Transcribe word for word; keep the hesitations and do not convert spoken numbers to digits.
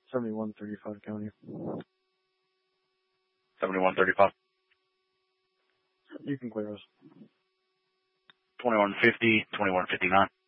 seventy-one thirty-five county. seventy-one thirty-five. You can clear us. twenty-one fifty, twenty-one fifty-nine.